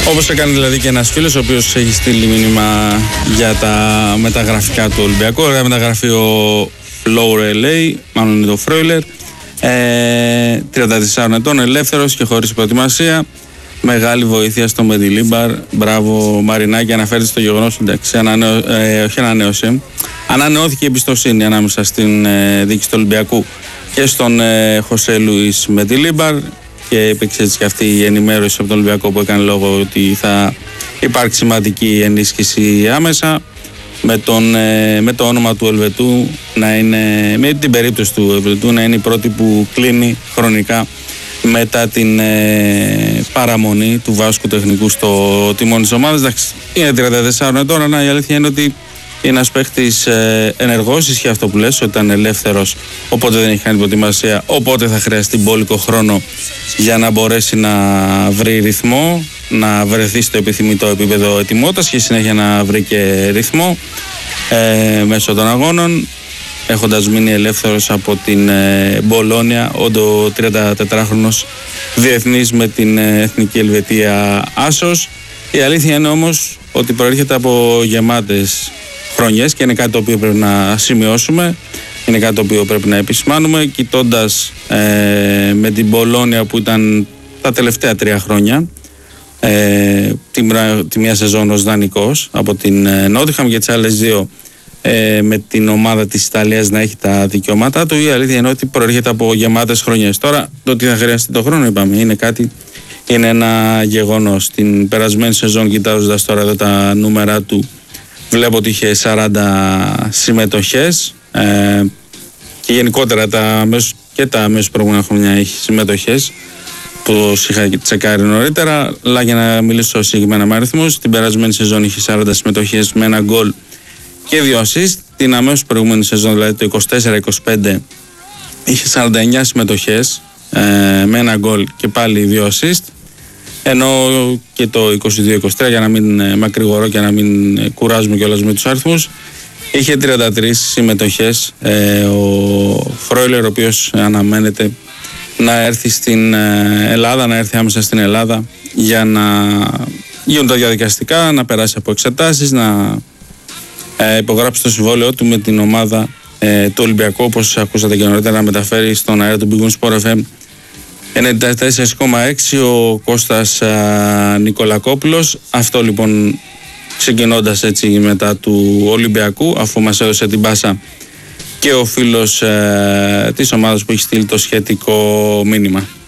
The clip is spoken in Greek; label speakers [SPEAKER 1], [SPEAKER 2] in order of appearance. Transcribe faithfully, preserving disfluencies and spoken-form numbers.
[SPEAKER 1] Όπως έκανε δηλαδή και ένας φίλος ο οποίος έχει στείλει μήνυμα για τα μεταγραφικά του Ολυμπιακού. Ωραία μεταγραφεί ο Φλόουρε, μάλλον είναι το Φρόιλερ, ε, τριάντα τεσσάρων ετών, ελεύθερος και χωρίς προετοιμασία. Μεγάλη βοήθεια στο Μεντιλίμπαρ. Μπράβο Μαρινάκη, αναφέρεται στο γεγονός ότι ανανεώ, ε, όχι ανανέωσε, ανανεώθηκε η εμπιστοσύνη ανάμεσα στην ε, διοίκηση του Ολυμπιακού και στον ε, Χωσέ Λουίς Μεντιλίμπαρ, και υπήρξε έτσι και αυτή η ενημέρωση από τον Ολυμπιακό που έκανε λόγο ότι θα υπάρξει σημαντική ενίσχυση άμεσα, με, τον, ε, με το όνομα του Ελβετού να είναι, με την περίπτωση του Ελβετού να είναι η πρώτη που κλείνει χρονικά μετά την ε, παραμονή του Βάσκου Τεχνικού στο τιμόνι της ομάδας. Εντάξει, είναι τριάντα τεσσάρων ετών, αλλά η αλήθεια είναι ότι είναι ένας παίχτης ε, ενεργός. Ισχύει αυτό που λες, ότι ήταν ελεύθερος, οπότε δεν έχει κάνει προετοιμασία, οπότε θα χρειαστεί μπόλικο χρόνο για να μπορέσει να βρει ρυθμό, να βρεθεί στο επιθυμητό επίπεδο ετοιμότητας και συνέχεια να βρει και ρυθμό ε, μέσω των αγώνων, έχοντας μείνει ελεύθερος από την ε, Μπολόνια, ο τριαντατετράχρονος διεθνής με την ε, Εθνική Ελβετία Άσος. Η αλήθεια είναι όμως ότι προέρχεται από γεμάτες χρονιές και είναι κάτι το οποίο πρέπει να σημειώσουμε, είναι κάτι το οποίο πρέπει να επισημάνουμε, κοιτώντας ε, με την Μπολόνια που ήταν τα τελευταία τρία χρόνια, ε, τη, τη μία σεζόν ως δανεικός από την ε, Νότιχαμ και τις άλλες δύο Ε, με την ομάδα της Ιταλίας να έχει τα δικαιώματά του. Η αλήθεια είναι ότι προέρχεται από γεμάτες χρονιές. Τώρα το ότι θα χρειαστεί το χρόνο, είπαμε, είναι κάτι, είναι ένα γεγονός. Την περασμένη σεζόν, κοιτάζοντας τώρα εδώ τα νούμερα του, βλέπω ότι είχε σαράντα συμμετοχές ε, και γενικότερα τα, και τα μέσα προηγούμενα χρόνια έχει συμμετοχές που είχα τσεκάρει νωρίτερα, αλλά για να μιλήσω συγκεκριμένα με αριθμούς, την περασμένη σεζόν είχε σαράντα συμμετοχές με ένα γκολ και δύο assist. Την αμέσως προηγούμενη σεζόν, δηλαδή το είκοσι τέσσερα είκοσι πέντε, είχε σαράντα εννιά συμμετοχές ε, με ένα γκολ και πάλι δύο assist, ενώ και το είκοσι δύο είκοσι τρία, για να μην ε, μακρηγορώ και να μην ε, κουράζουμε κιόλας με τους αριθμούς, είχε τριάντα τρεις συμμετοχές ε, ο Φρόιλερ, ο οποίος αναμένεται να έρθει στην ε, Ελλάδα, να έρθει άμεσα στην Ελλάδα για να γίνουν τα διαδικαστικά, να περάσει από εξετάσεις, να Ε, υπογράψει το συμβόλαιό του με την ομάδα ε, του Ολυμπιακού, όπως ακούσατε και νωρίτερα, να μεταφέρει στον αέρα του Big Win Sport εφ εμ ενενήντα τέσσερα κόμμα έξι ο Κώστας α, Νικολακόπουλος. Αυτό λοιπόν ξεκινώντας έτσι μετά του Ολυμπιακού, αφού μας έδωσε την πάσα και ο φίλος ε, της ομάδας που έχει στείλει το σχετικό μήνυμα.